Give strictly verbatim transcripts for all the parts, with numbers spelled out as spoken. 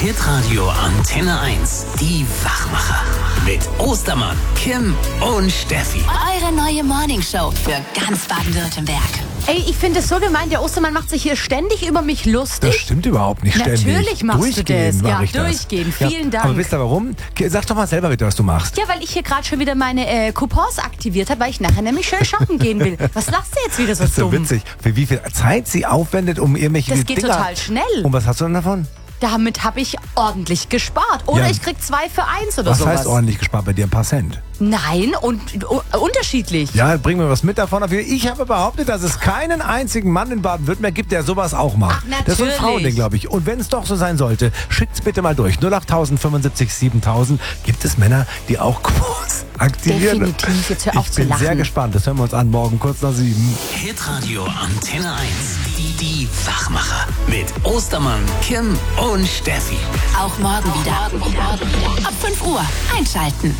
Hitradio Antenne eins, die Wachmacher. Mit Ostermann, Kim und Steffi. Eure neue Morningshow für ganz Baden-Württemberg. Ey, ich finde es so gemein, der Ostermann macht sich hier ständig über mich lustig. Das stimmt überhaupt nicht ständig. Natürlich machst durchgehen du das. Ja, ich das. durchgehen. Vielen ja, Dank. Aber wisst ihr warum? Sag doch mal selber bitte, was du machst. Ja, weil ich hier gerade schon wieder meine äh, Coupons aktiviert habe, weil ich nachher nämlich schön shoppen gehen will. Was lachst du jetzt wieder so Das ist so dumm? witzig. Für wie viel Zeit sie aufwendet, um irgendwelche Das geht Dinger... total schnell. Und was hast du denn davon? Damit habe ich ordentlich gespart. Oder Ja. ich krieg zwei für eins oder Was sowas. heißt ordentlich gespart bei dir? Ein paar Cent? Nein, und uh, unterschiedlich. Ja, bring mir was mit davon. Ich habe behauptet, dass es keinen einzigen Mann in Baden-Württemberg gibt, der sowas auch macht. Ach, das ist ein natürlich. Frauending, glaube ich. Und wenn es doch so sein sollte, schickt's bitte mal durch. null acht fünfundsiebzig siebentausend. Gibt es Männer, die auch Coupons aktivieren? Definitiv. Jetzt hör auf Ich zu bin lachen. sehr gespannt. Das hören wir uns an morgen kurz nach sieben. Hitradio Antenne eins, die, die Wachmacher. Mit Ostermann, Kim und Steffi. Auch morgen wieder. Ab fünf Uhr einschalten.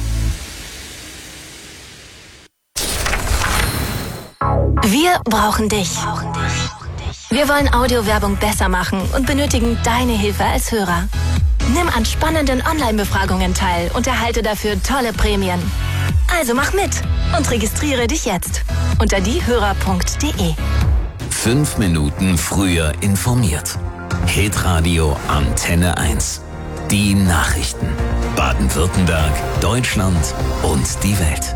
Wir brauchen dich. Wir wollen Audiowerbung besser machen und benötigen deine Hilfe als Hörer. Nimm an spannenden Online-Befragungen teil und erhalte dafür tolle Prämien. Also mach mit und registriere dich jetzt unter diehörer punkt de. Fünf Minuten früher informiert. Hitradio Antenne eins. Die Nachrichten. Baden-Württemberg, Deutschland und die Welt.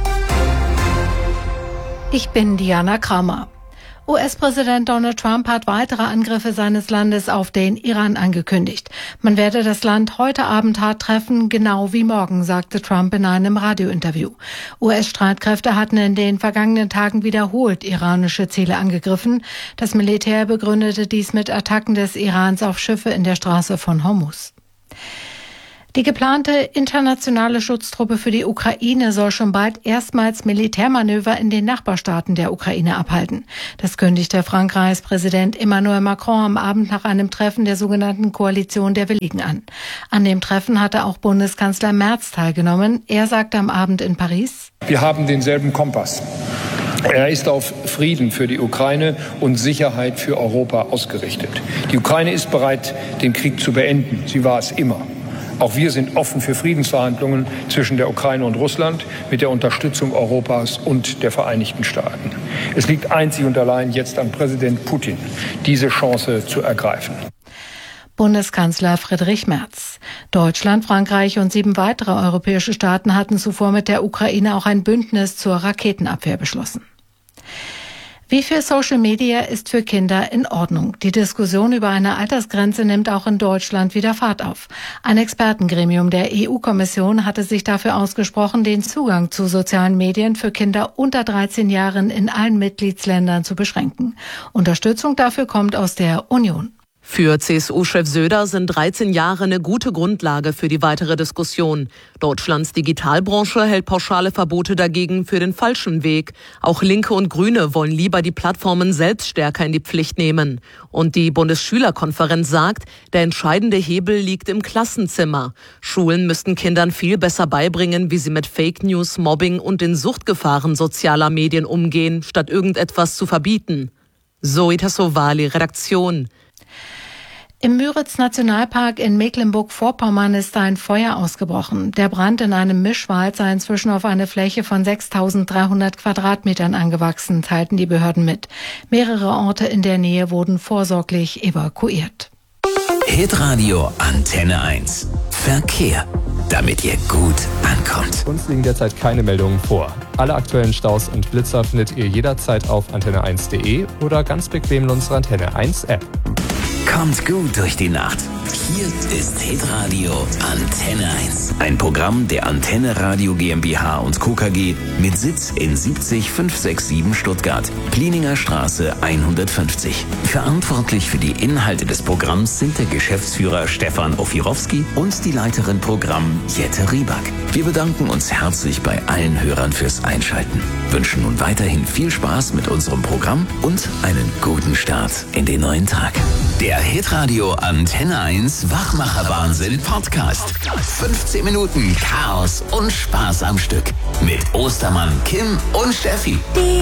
Ich bin Diana Kramer. U S-Präsident Donald Trump hat weitere Angriffe seines Landes auf den Iran angekündigt. Man werde das Land heute Abend hart treffen, genau wie morgen, sagte Trump in einem Radiointerview. U S-Streitkräfte hatten in den vergangenen Tagen wiederholt iranische Ziele angegriffen. Das Militär begründete dies mit Attacken des Irans auf Schiffe in der Straße von Hormuz. Die geplante internationale Schutztruppe für die Ukraine soll schon bald erstmals Militärmanöver in den Nachbarstaaten der Ukraine abhalten. Das kündigte Frankreichs Präsident Emmanuel Macron am Abend nach einem Treffen der sogenannten Koalition der Willigen an. An dem Treffen hatte auch Bundeskanzler Merz teilgenommen. Er sagte am Abend in Paris: Wir haben denselben Kompass. Er ist auf Frieden für die Ukraine und Sicherheit für Europa ausgerichtet. Die Ukraine ist bereit, den Krieg zu beenden. Sie war es immer. Auch wir sind offen für Friedensverhandlungen zwischen der Ukraine und Russland mit der Unterstützung Europas und der Vereinigten Staaten. Es liegt einzig und allein jetzt an Präsident Putin, diese Chance zu ergreifen. Bundeskanzler Friedrich Merz. Deutschland, Frankreich und sieben weitere europäische Staaten hatten zuvor mit der Ukraine auch ein Bündnis zur Raketenabwehr beschlossen. Wie viel Social Media ist für Kinder in Ordnung? Die Diskussion über eine Altersgrenze nimmt auch in Deutschland wieder Fahrt auf. Ein Expertengremium der E U-Kommission hatte sich dafür ausgesprochen, den Zugang zu sozialen Medien für Kinder unter dreizehn Jahren in allen Mitgliedsländern zu beschränken. Unterstützung dafür kommt aus der Union. Für C S U-Chef Söder sind dreizehn Jahre eine gute Grundlage für die weitere Diskussion. Deutschlands Digitalbranche hält pauschale Verbote dagegen für den falschen Weg. Auch Linke und Grüne wollen lieber die Plattformen selbst stärker in die Pflicht nehmen. Und die Bundesschülerkonferenz sagt, der entscheidende Hebel liegt im Klassenzimmer. Schulen müssten Kindern viel besser beibringen, wie sie mit Fake News, Mobbing und den Suchtgefahren sozialer Medien umgehen, statt irgendetwas zu verbieten. Zoe Tassovali, Redaktion. Im Müritz-Nationalpark in Mecklenburg-Vorpommern ist ein Feuer ausgebrochen. Der Brand in einem Mischwald sei inzwischen auf eine Fläche von sechstausenddreihundert Quadratmetern angewachsen, teilten die Behörden mit. Mehrere Orte in der Nähe wurden vorsorglich evakuiert. Hitradio Antenne eins. Verkehr. Damit ihr gut ankommt. Uns liegen derzeit keine Meldungen vor. Alle aktuellen Staus und Blitzer findet ihr jederzeit auf antenne eins punkt de oder ganz bequem in unserer Antenne eins App. Kommt gut durch die Nacht. Hier ist Hitradio Antenne eins. Ein Programm der Antenne Radio GmbH und Co. K G mit Sitz in siebzig fünfhundertsiebenundsiebzig Stuttgart, Plininger Straße hundertfünfzig. Verantwortlich für die Inhalte des Programms sind der Geschäftsführer Stefan Ofirowski und die Leiterin Programm Jette Rieback. Wir bedanken uns herzlich bei allen Hörern fürs Einschalten, wünschen nun weiterhin viel Spaß mit unserem Programm und einen guten Start in den neuen Tag. Der Der Hitradio Antenne eins Wachmacher-Wahnsinn Podcast. fünfzehn Minuten Chaos und Spaß am Stück. Mit Ostermann, Kim und Steffi.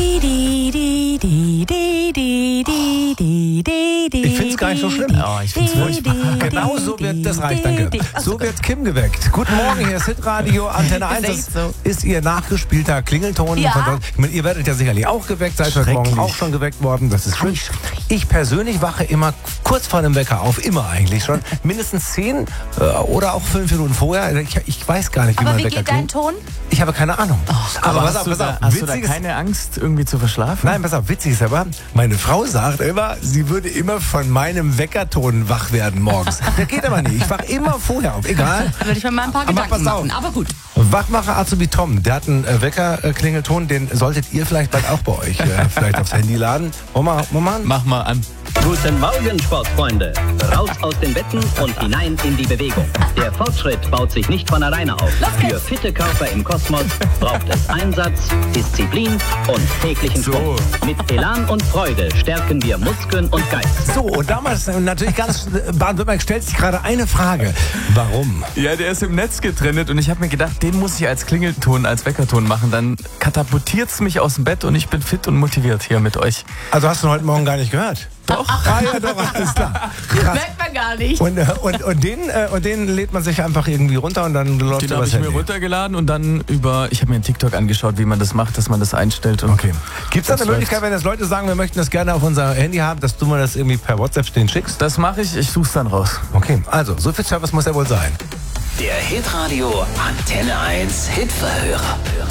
Ich finde es gar nicht so schlimm. Oh, ich finde es furchtbar. Genau so wird, das reicht, danke. So wird Kim geweckt. Guten Morgen, hier ist Hitradio Antenne eins. Das so. ist ihr nachgespielter Klingelton. Ja. Von dort. Ich meine, ihr werdet ja sicherlich auch geweckt, seid heute Morgen auch schon geweckt worden. Das ist schön. Ich persönlich wache immer kurz vor dem Wecker auf, immer eigentlich schon. Mindestens zehn äh, oder auch fünf Minuten vorher. Ich, ich weiß gar nicht, wie Aber mein wie Wecker geht dein klingt. Ton? Ich habe keine Ahnung. Aber pass hast, auf, du pass da, auf. hast du da Witziges- keine Angst, irgendwie zu verschlafen? Nein, pass auf, witzig ist aber, meine Frau sagt immer, sie würde immer von meinem Weckerton wach werden morgens. Das geht aber nicht. Ich wach immer vorher auf, egal. Da würde ich mir mal ein paar Aber Gedanken pass auf. machen. Aber gut. Wachmacher Azubi Tom, der hat einen äh, Wecker-Klingelton, den solltet ihr vielleicht bald auch bei euch äh, vielleicht aufs Handy laden. Mama, Mama? Mach mal an. Guten Morgen, Sportfreunde. Raus aus den Betten und hinein in die Bewegung. Der Fortschritt baut sich nicht von alleine auf. Für fitte Körper im Kosmos braucht es Einsatz, Disziplin und täglichen Sport. Mit Elan und Freude stärken wir Muskeln und Geist. So, und damals äh, natürlich ganz äh, Baden-Württemberg stellt sich gerade eine Frage. Warum? Ja, der ist im Netz getrennt und ich habe mir gedacht, den muss ich als Klingelton, als Weckerton machen. Dann katapultiert's mich aus dem Bett und ich bin fit und motiviert hier mit euch. Also hast du heute Morgen gar nicht gehört? Doch. Ah, ja, doch, alles klar. Krass. Merkt man gar nicht. Und, äh, und, und, den, äh, und den lädt man sich einfach irgendwie runter und dann läuft Den er habe übers ich mir Handy. runtergeladen und dann über, ich habe mir einen TikTok angeschaut, wie man das macht, dass man das einstellt. Und Okay. Gibt es da Das eine Möglichkeit, wenn jetzt Leute sagen, wir möchten das gerne auf unser Handy haben, dass du mir das irgendwie per WhatsApp den schickst? Das mache ich, ich such's dann raus. Okay, also, so viel Service muss ja wohl sein. Der Hitradio Antenne eins Hitverhörer.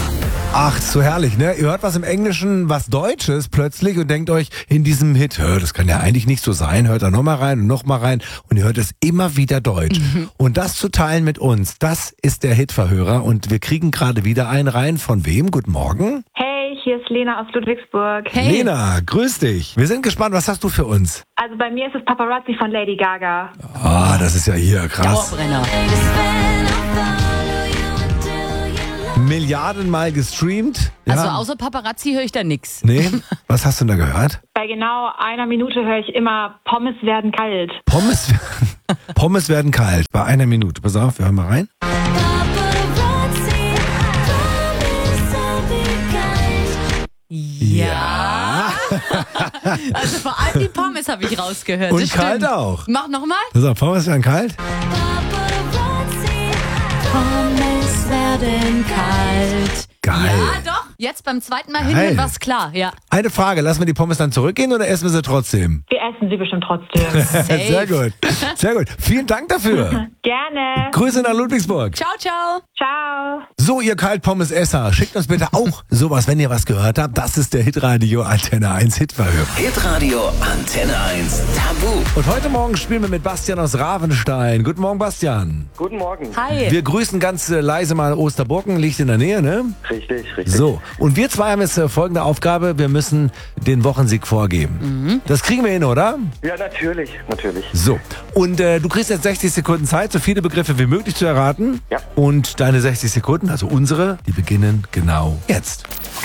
Ach, so herrlich, ne? Ihr hört was im Englischen, was Deutsches plötzlich und denkt euch in diesem Hit, hör, das kann ja eigentlich nicht so sein, hört da nochmal rein und nochmal rein und ihr hört es immer wieder Deutsch. Und das zu teilen mit uns, das ist der Hitverhörer und wir kriegen gerade wieder einen rein. Von wem? Guten Morgen. Hey, hier ist Lena aus Ludwigsburg. Hey. Lena, grüß dich. Wir sind gespannt, was hast du für uns? Also bei mir ist es Paparazzi von Lady Gaga. Ah, das ist ja hier krass. Dauerbrenner. Milliardenmal gestreamt. Ja. Also außer Paparazzi höre ich da nix. Nee, was hast du denn da gehört? Bei genau einer Minute höre ich immer, Pommes werden kalt. Pommes, Pommes werden kalt. Bei einer Minute. Pass auf, wir hören mal rein. Ja. Also vor allem die Pommes habe ich rausgehört. Und das kalt stimmt. auch. Mach nochmal. Pass auf, Pommes werden kalt. Pommes werden kalt. Geil. Ja, doch. Jetzt beim zweiten Mal Geil. hin war's klar. Ja. Eine Frage, lassen wir die Pommes dann zurückgehen oder essen wir sie trotzdem? Wir essen sie bestimmt trotzdem. Sehr gut. Sehr gut. Vielen Dank dafür. Gerne. Grüße nach Ludwigsburg. Ciao, ciao. Ciao. So, ihr Kaltpommes-Esser, schickt uns bitte auch sowas, wenn ihr was gehört habt. Das ist der Hitradio Antenne eins Hitverhörer. Hitradio Antenne eins Tabu. Und heute Morgen spielen wir mit Bastian aus Ravenstein. Guten Morgen, Bastian. Guten Morgen. Hi. Wir grüßen ganz äh, leise mal Osterburken, liegt in der Nähe, ne? Richtig, richtig. So, und wir zwei haben jetzt äh, folgende Aufgabe. Wir müssen den Wochensieg vorgeben. Das kriegen wir hin, oder? Ja, natürlich, natürlich. So, und äh, du kriegst jetzt sechzig Sekunden Zeit, so viele Begriffe wie möglich zu erraten. Ja. Und deine sechzig Sekunden, also unsere, die beginnen genau jetzt.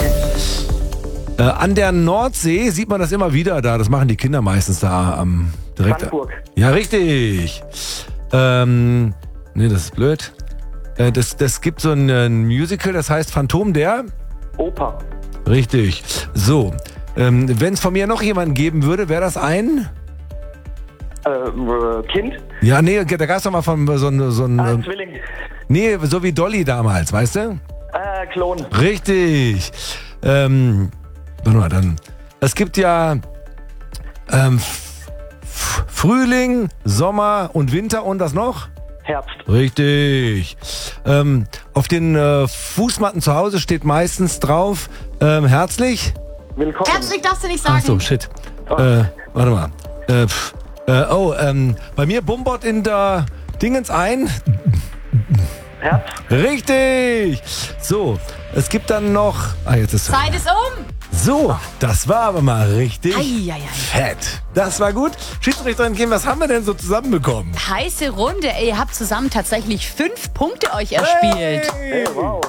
Äh, an der Nordsee sieht man das immer wieder da. Das machen die Kinder meistens da am direkt. Frankfurt. Ja, richtig. Ähm, nee, das ist blöd. Äh, das, das gibt so ein, ein Musical, das heißt Phantom der... Oper. Richtig. So, ähm, wenn es von mir noch jemanden geben würde, wäre das ein... Äh, äh, Kind. Ja, nee, da gab es doch mal von so ein... So ein Ah, ähm, Zwilling. nee, so wie Dolly damals, weißt du? Äh, Klon. Richtig. Ähm, warte mal, dann... Es gibt ja... Ähm, F- Frühling, Sommer und Winter und was noch? Herbst. Richtig. Ähm, auf den äh, Fußmatten zu Hause steht meistens drauf, ähm, herzlich. Willkommen. Herzlich darfst du nicht sagen. Ach so, shit. Äh, warte mal. Äh, pf, äh, oh, ähm, bei mir bumbert in der Dingens ein. Herbst. Richtig. So, es gibt dann noch... Ah, jetzt ist Zeit ist um. So, das war aber mal richtig Eieiei. fett. Das war gut. Schiedsrichterin Kim, was haben wir denn so zusammenbekommen? Heiße Runde. Ey, ihr habt zusammen tatsächlich fünf Punkte euch erspielt. Hey. Hey, wow.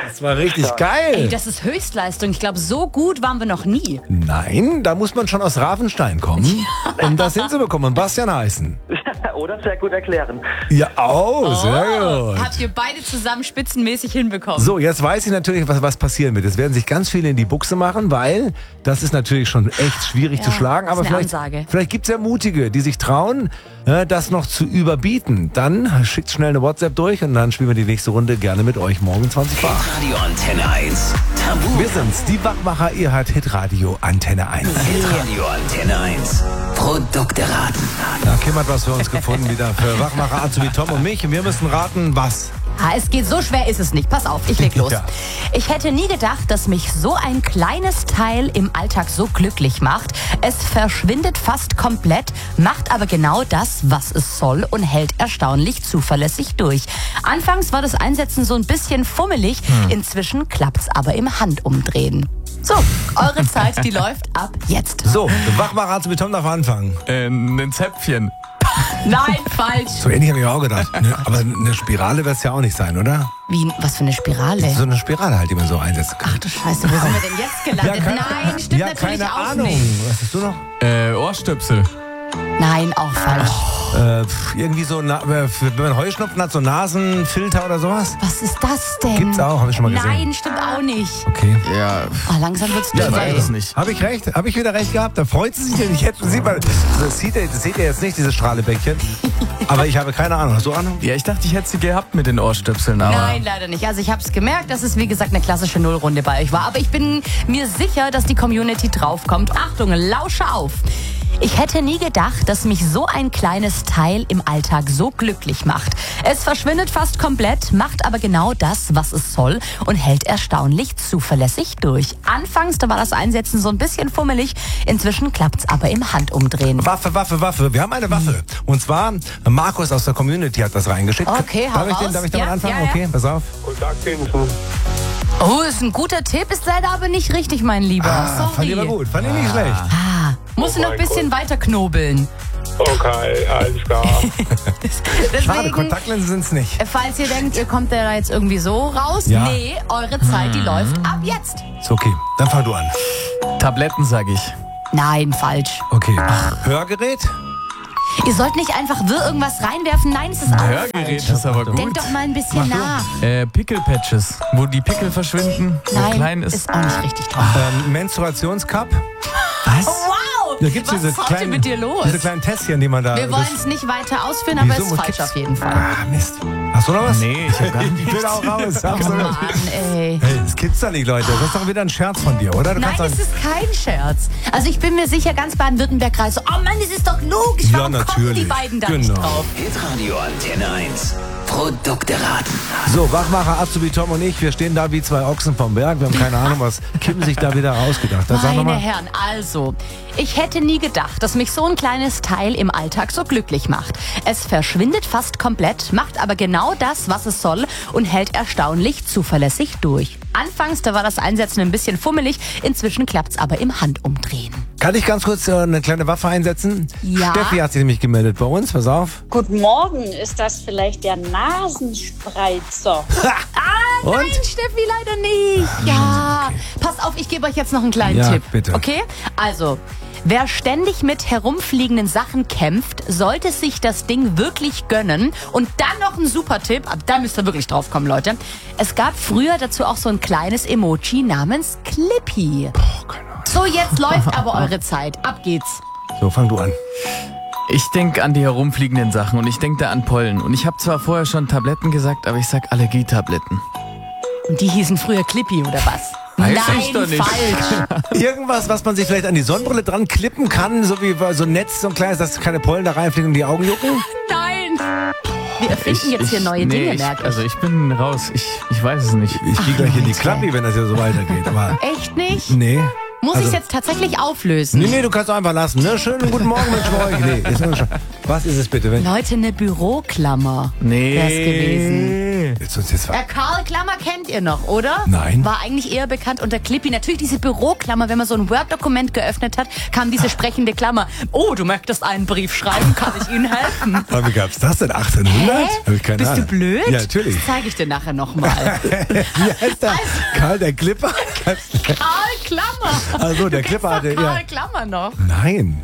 Das war richtig ja. geil. Ey, das ist Höchstleistung. Ich glaube, so gut waren wir noch nie. Nein, da muss man schon aus Ravenstein kommen, um das hinzubekommen. Und Bastian heißen. Oder sehr gut erklären. Ja, oh, oh, sehr gut. Habt ihr beide zusammen spitzenmäßig hinbekommen. So, jetzt weiß ich natürlich, was, was passieren wird. Es werden sich ganz viele in die Buchse machen, weil das ist natürlich schon echt schwierig ja, zu schlagen. Aber vielleicht, vielleicht gibt es ja Mutige, die sich trauen, äh, das noch zu überbieten. Dann schickt schnell eine WhatsApp durch und dann spielen wir die nächste Runde gerne mit euch morgen zwanzig Uhr. Radio Antenne eins. Tabu. Wir sind's, die Wachmacher. Ihr hört Hitradio Antenne eins. Hitradio Antenne eins. Produkte raten. Da Kim hat was für uns gefunden, wieder für Wachmacher Azubi Tom und mich. Und wir müssen raten, was? Ah, es geht, so schwer ist es nicht. Pass auf, ich leg los. Ja. Ich hätte nie gedacht, dass mich so ein kleines Teil im Alltag so glücklich macht. Es verschwindet fast komplett, macht aber genau das, was es soll und hält erstaunlich zuverlässig durch. Anfangs war das Einsetzen so ein bisschen fummelig, hm. inzwischen klappt's aber im Handumdrehen. So, eure Zeit, die läuft ab jetzt. So, Wachmacher Azubi Tom darf anfangen. Äh, ein Zäpfchen. Nein, falsch. So ähnlich habe ich auch gedacht. Ne, aber eine Spirale wird es ja auch nicht sein, oder? Wie, was für eine Spirale? So eine Spirale halt, die man so einsetzen kann. Ach du Scheiße, wo sind wir denn jetzt gelandet? Ja, keine, Nein, stimmt ja, natürlich keine auch Ahnung. nicht. Was hast du noch? Äh, Ohrstöpsel. Nein, auch falsch. Äh, irgendwie so, na, wenn man Heuschnupfen hat, so Nasenfilter oder sowas? Was ist das denn? Gibt's auch, habe ich schon mal gesehen. Nein, stimmt auch nicht. Okay. Ja. Oh, langsam wird's ja, dünn, weiß ey. es nicht. Habe ich recht? Habe ich wieder recht gehabt? Da freut sie sich denn nicht. Jetzt sieht man, das sieht ihr, das seht ihr jetzt nicht, dieses Strahlebäckchen. Aber ich habe keine Ahnung. Hast du Ahnung? Ja, ich dachte, ich hätte sie gehabt mit den Ohrstöpseln. Aber Nein, leider nicht. Also ich habe es gemerkt, dass es wie gesagt eine klassische Nullrunde bei euch war. Aber ich bin mir sicher, dass die Community draufkommt. Achtung, lausche auf. Ich hätte nie gedacht, dass mich so ein kleines Teil im Alltag so glücklich macht. Es verschwindet fast komplett, macht aber genau das, was es soll und hält erstaunlich zuverlässig durch. Anfangs, da war das Einsetzen so ein bisschen fummelig, inzwischen klappt's aber im Handumdrehen. Waffe, Waffe, Waffe. Wir haben eine Waffe. Und zwar, Markus aus der Community hat das reingeschickt. Okay, hau darf ich, den, raus. darf ich damit Ja, anfangen? ja, ja. Okay, pass auf. Oh, ist ein guter Tipp, ist leider aber nicht richtig, mein Lieber. Ah, Sorry. fand ich aber gut, fand ich nicht schlecht. Ah, musst du noch ein bisschen weiter knobeln. Okay, alles klar. Schade, Kontaktlinsen sind's nicht. Falls ihr denkt, ihr kommt da jetzt irgendwie so raus, Ja. nee, eure Zeit, die läuft ab jetzt. Ist okay, dann fang du an. Tabletten, sag ich. Nein, falsch. Okay, Hörgerät? Ihr sollt nicht einfach wirr irgendwas reinwerfen. Nein, es ist auch Hörgerät falsch. ist aber gut. Denkt doch mal ein bisschen nach. Äh, Pickelpatches, wo die Pickel verschwinden, wo Nein, klein ist. ist auch nicht richtig toll. Ähm, Menstruationscup? Was? Oh, wow! Da gibt's Was diese ist heute kleinen, mit dir los? Diese kleinen Tässchen, die man da... Wir wollen es nicht weiter ausführen, aber es Wieso? ist Wo falsch gibt's- auf jeden Fall. Ah, Mist. Hast du noch was? Nee, ich hab gar Ich nichts. will auch raus. Oh Absolut. Mann, ey. Hey, das gibt's doch nicht, Leute. Das ist doch wieder ein Scherz von dir, oder? Du Nein, kannst es ist kein Scherz. Also ich bin mir sicher, ganz Baden-Württemberg gerade so, oh Mann, das ist doch logisch. Ja, Warum kommen natürlich. die beiden da nicht Genau. drauf? Hitradio Antenne eins. Produkte raten. So, Wachmacher, Azubi Tom und ich, wir stehen da wie zwei Ochsen vom Berg. Wir haben keine Ahnung, was Kim sich da wieder rausgedacht hat. Sag Meine nochmal. Herren, also, ich hätte nie gedacht, dass mich so ein kleines Teil im Alltag so glücklich macht. Es verschwindet fast komplett, macht aber genau das, was es soll und hält erstaunlich zuverlässig durch. Anfangs, da war das Einsetzen ein bisschen fummelig, inzwischen klappt's aber im Handumdrehen. Kann ich ganz kurz äh, eine kleine Waffe einsetzen? Ja. Steffi hat sich nämlich gemeldet bei uns. Pass auf. Guten Morgen, ist das vielleicht der Nasenspreizer? Ah, Und? nein, Steffi, leider nicht. Ja, pass auf, ich gebe euch jetzt noch einen kleinen Ja, Tipp. bitte. Okay? Also, wer ständig mit herumfliegenden Sachen kämpft, sollte sich das Ding wirklich gönnen. Und dann noch ein super Tipp, ab da müsst ihr wirklich drauf kommen, Leute. Es gab früher dazu auch so ein kleines Emoji namens Clippy. So, jetzt läuft aber eure Zeit. Ab geht's. So, fang du an. Ich denke an die herumfliegenden Sachen und ich denke da an Pollen. Und ich habe zwar vorher schon Tabletten gesagt, aber ich sag Allergietabletten. Und die hießen früher Clippy oder was? Weiß Nein, ich doch nicht. falsch. Irgendwas, was man sich vielleicht an die Sonnenbrille dran klippen kann, so wie so ein Netz, so ein kleines, dass keine Pollen da reinfliegen und die Augen jucken? Nein. Wir erfinden jetzt hier neue nee, Dinge, ich, merke ich. Also ich bin raus. Ich, ich weiß es nicht. Ich gehe gleich in die Klappi, wenn das hier so weitergeht. Aber Echt nicht? nee. Muss Also- ich jetzt tatsächlich auflösen? Nee, nee, du kannst doch einfach lassen. Ne? Schönen guten Morgen, Mensch, bei euch. Nee, ist nur schon. Was ist es bitte? Wenn Leute, eine Büroklammer Nee. wär's gewesen. Nee. Jetzt, jetzt, jetzt, Ja, Karl Klammer kennt ihr noch, oder? Nein. War eigentlich eher bekannt unter Clippy. Natürlich diese Büroklammer, wenn man so ein Word-Dokument geöffnet hat, kam diese sprechende Klammer. Oh, du möchtest einen Brief schreiben, kann ich Ihnen helfen? Aber wie gab's das denn? achtzehnhundert? Hä? Hab ich keine Bist Ahnung. du blöd? Ja, natürlich. Das zeige ich dir nachher nochmal. Wie heißt der? Karl der Clipper? Karl Klammer. Also der Du Clipper kennst hatte doch Karl ja. Klammer noch. Nein.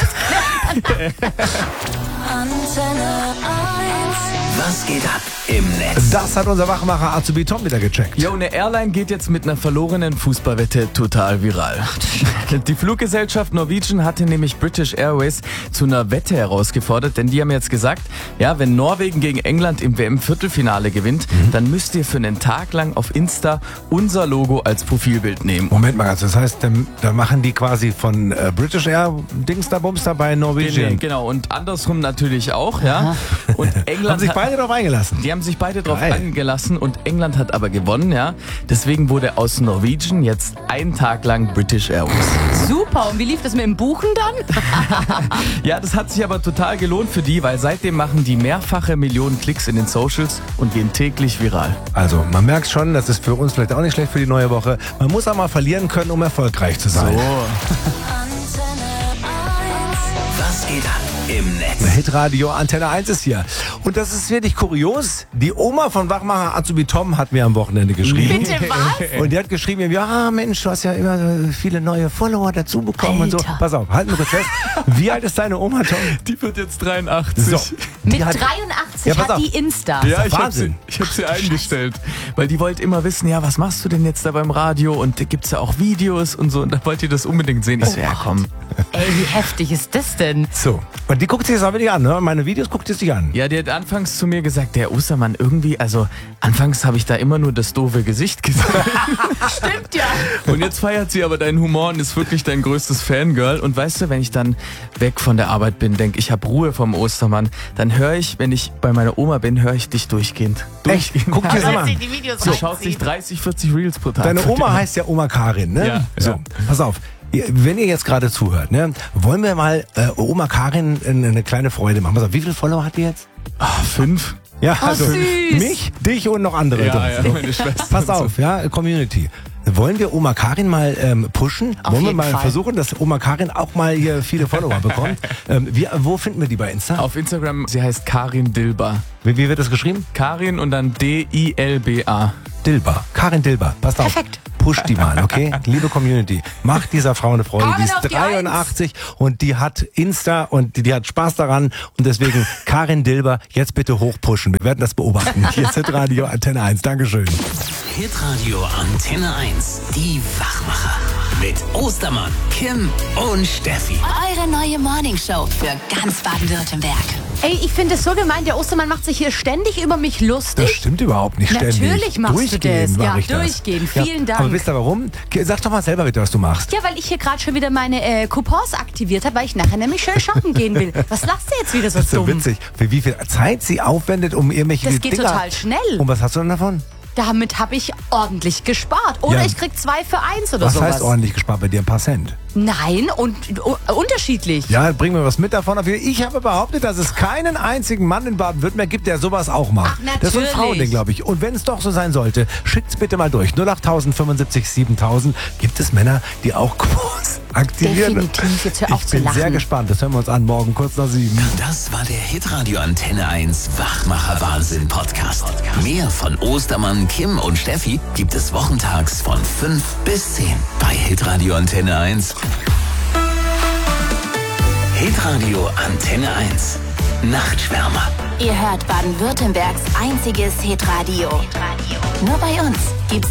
Was geht ab im Netz? Das hat unser Wachmacher Azubi Tom wieder gecheckt. Jo, eine Airline geht jetzt mit einer verlorenen Fußballwette total viral. Die Fluggesellschaft Norwegian hatte nämlich British Airways zu einer Wette herausgefordert, denn die haben jetzt gesagt, ja, wenn Norwegen gegen England im W M-Viertelfinale gewinnt, mhm. dann müsst ihr für einen Tag lang auf Insta unser Logo als Profilbild nehmen. Moment mal ganz, das heißt, dann, dann machen die quasi von äh, British Air Dings da Bums dabei Norwegian. Genau, und andersrum natürlich auch, ja. Und England haben sich hat, beide drauf eingelassen. Die haben sich beide drauf Geil. eingelassen und England hat aber gewonnen, ja. Deswegen wurde aus Norwegian jetzt ein Tag lang British Airways. Super, und wie lief das mit dem Buchen dann? Ja, das hat sich aber total gelohnt für die, weil seitdem machen die mehrfache Millionen Klicks in den Socials und gehen täglich viral. Also, man merkt schon, das ist für uns vielleicht auch nicht schlecht für die neue Woche. Man muss auch mal verlieren können, um erfolgreich zu sein. So. Was geht ab im Netz? Hitradio Antenne eins ist hier. Und das ist wirklich kurios. Die Oma von Wachmacher Azubi Tom hat mir am Wochenende geschrieben. Bitte was? Und die hat geschrieben, ja Mensch, du hast ja immer so viele neue Follower dazu bekommen und so. Alter. Pass auf, halten wir kurz fest. Wie alt ist deine Oma, Tom? Die wird jetzt dreiundachtzig. So. Mit Die hat- dreiundachtzig Ja, pass hat auf. die Insta. Ja, ich habe sie, Wahnsinn. ich hab sie eingestellt. Weil die wollte immer wissen, ja, was machst du denn jetzt da beim Radio? Und da gibt's ja auch Videos und so. Und da wollte ihr das unbedingt sehen. Ich so, ja komm. Ey, wie heftig ist das denn? So. Und die guckt sich das auch wirklich an, ne? Meine Videos guckt sie sich an. Ja, die hat anfangs zu mir gesagt, der Ostermann irgendwie, also anfangs habe ich da immer nur das doofe Gesicht gesehen. Stimmt ja. Und jetzt feiert sie aber deinen Humor und ist wirklich dein größtes Fangirl. Und weißt du, wenn ich dann weg von der Arbeit bin, denke ich, habe Ruhe vom Ostermann, dann höre ich, wenn ich bei meiner Oma bin, höre ich dich durchgehend. Echt? Durchgehend. Guck dir das Soll an. sie die Videos Du schaust reinziehen? dich dreißig, vierzig Reels pro Tag. Deine Oma heißt ja Oma Karin, ne? Ja, So, ja. pass auf. Ihr- Wenn ihr jetzt gerade zuhört, ne, wollen wir mal äh, Oma Karin eine, eine kleine Freude machen. Pass auf, wie viele Follower hat die jetzt? Ah, fünf. Ja, Oh, also süß. mich, dich und noch andere. Ja, So. ja, meine Schwester. Pass auf, ja, Community. Wollen wir Oma Karin mal ähm, pushen? Auf Wollen wir jeden mal Fall. versuchen, dass Oma Karin auch mal hier viele Follower bekommt? Ähm, wir, wo finden wir die bei Insta? Auf Instagram, sie heißt Karin Dilba. Wie, wie wird das geschrieben? Karin und dann D I L B A. Dilba. Karin Dilba. Passt auf. Perfekt. Push die mal, okay? Liebe Community, macht dieser Frau eine Freude. Karin Die auf ist die dreiundachtzig und die hat Insta und die, die hat Spaß daran. Und deswegen, Karin Dilber, jetzt bitte hochpushen. Wir werden das beobachten. Hier ist Hitradio Antenne eins. Dankeschön. Hitradio Antenne eins. Die Wachmacher. Mit Ostermann, Kim und Steffi. Eure neue Morningshow für ganz Baden-Württemberg. Ey, ich finde es so gemein, der Ostermann macht sich hier ständig über mich lustig. Das stimmt überhaupt nicht ständig. Natürlich machst du Durchgehend das. mache Ja, ich das. durchgehend. Vielen Dank. Aber wisst ihr warum? Sag doch mal selber bitte, was du machst. Ja, weil ich hier gerade schon wieder meine äh, Coupons aktiviert habe, weil ich nachher nämlich schön shoppen gehen will. Was lachst du jetzt wieder so Das ist so dumm? witzig, für wie viel Zeit sie aufwendet, um irgendwelche Das geht Dinger... total schnell. Und was hast du denn davon? Damit habe ich ordentlich gespart. Oder Ja. ich krieg zwei für eins oder Was sowas. heißt ordentlich gespart bei dir? Ein paar Cent. Nein, und u- unterschiedlich. Ja, bring mir was mit davon. Ich habe behauptet, dass es keinen einzigen Mann in Baden-Württemberg gibt, der sowas auch macht. Ach, Das ist ein natürlich. Frauending, glaube ich. Und wenn es doch so sein sollte, schickt's bitte mal durch. null acht fünfundsiebzig siebentausend. Gibt es Männer, die auch Coupons aktivieren? Definitiv. Jetzt hör auf ich zu bin lachen. sehr gespannt. Das hören wir uns an morgen kurz nach sieben. Das war der Hitradio Antenne eins Wachmacher Wahnsinn Podcast. Mehr von Ostermann, Kim und Steffi gibt es wochentags von fünf bis zehn bei Hitradio Antenne eins. Hitradio Antenne eins. Nachtschwärmer. Ihr hört Baden-Württembergs einziges Hitradio. Nur bei uns gibt's